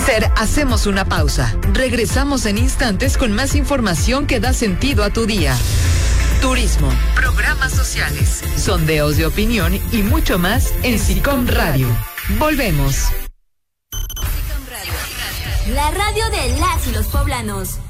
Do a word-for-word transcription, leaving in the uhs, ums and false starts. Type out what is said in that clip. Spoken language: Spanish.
Ser, hacemos una pausa. Regresamos en instantes con más información que da sentido a tu día. Turismo, programas sociales, sondeos de opinión y mucho más en SICOM Radio. Volvemos. La radio de las y los poblanos.